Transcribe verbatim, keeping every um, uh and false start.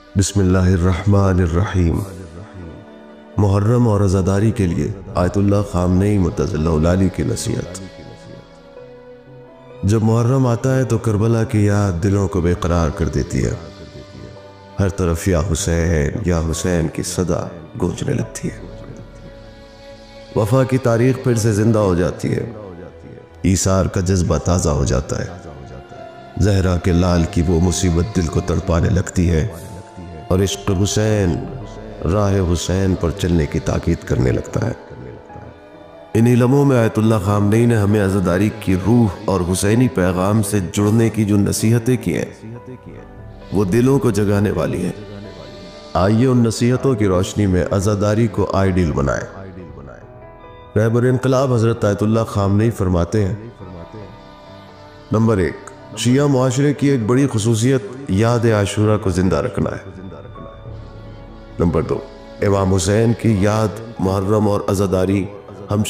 بسم اللہ الرحمن الرحیم۔ محرم اور عزاداری کے لیے آیت اللہ خامنئی متضل العالی کی نصیحت۔ جب محرم آتا ہے تو کربلا کی یاد دلوں کو بے قرار کر دیتی ہے۔ ہر طرف یا حسین یا حسین کی صدا گونجنے لگتی ہے۔ وفا کی تاریخ پھر سے زندہ ہو جاتی ہے۔ ایثار کا جذبہ تازہ ہو جاتا ہے۔ زہرا کے لال کی وہ مصیبت دل کو تڑپانے لگتی ہے اور عشق حسین راہ حسین پر چلنے کی تاکید کرنے لگتا ہے۔ انہی لمحوں میں آیت اللہ خامنئی نے ہمیں عزاداری کی روح اور حسینی پیغام سے جڑنے کی جو نصیحتیں کی ہیں وہ دلوں کو جگانے والی ہیں۔ آئیے ان نصیحتوں کی روشنی میں عزاداری کو آئیڈیل بنائیں۔ رہبر انقلاب حضرت آیت اللہ خامنئی فرماتے ہیں: نمبر ایک، شیعہ معاشرے کی ایک بڑی خصوصیت یاد عاشورہ کو زندہ رکھنا ہے۔ نمبر دو، امام حسین کی یاد محرم اور عزاداری